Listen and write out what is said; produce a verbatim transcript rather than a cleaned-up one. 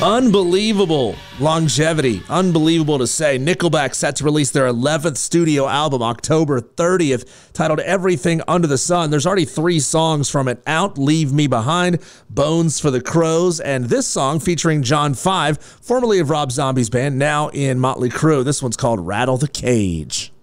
Unbelievable longevity. Unbelievable to say. Nickelback set to release their eleventh studio album October thirtieth, titled Everything Under the Sun. There's already three songs from it out: Leave Me Behind, Bones for the Crows, and this song featuring John Five, formerly of Rob Zombie's band, now in Motley Crue. This one's called Rattle the Cage.